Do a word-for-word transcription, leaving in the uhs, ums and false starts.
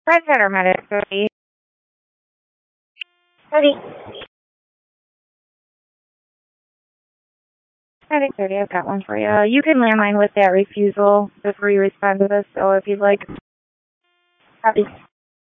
Red Center Medic thirty. thirty. Medic thirty, I've got one for you. You can landline with that refusal before you respond to this, so if you'd like. Copy.